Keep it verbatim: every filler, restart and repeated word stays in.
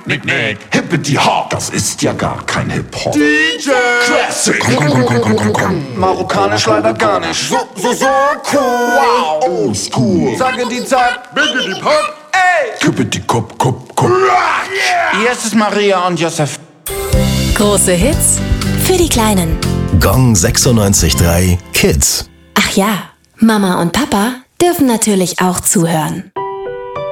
Nick, Nick. Hippity Hop, das ist ja gar kein Hip-Hop. D J Classic. Komm, komm, komm, komm, komm, komm, komm. Marokkanisch leider gar nicht. So, so, so cool. Wow, old school. Sage die Zeit, bitte die Pop. Ey. Hippity Kop, Kop, Kop. Yeah. Hier ist es Maria und Josef. Große Hits für die Kleinen. Gong sechsundneunzig Komma drei Kids. Ach ja, Mama und Papa dürfen natürlich auch zuhören.